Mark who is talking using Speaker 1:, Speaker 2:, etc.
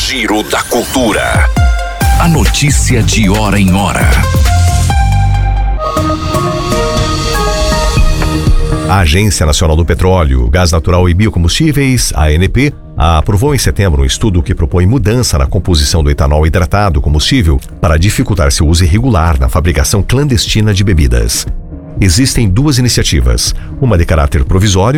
Speaker 1: Giro da Cultura. A notícia de hora em hora.
Speaker 2: A Agência Nacional do Petróleo, Gás Natural e Biocombustíveis, ANP, aprovou em setembro um estudo que propõe mudança na composição do etanol hidratado combustível para dificultar seu uso irregular na fabricação clandestina de bebidas. Existem duas iniciativas, uma de caráter provisório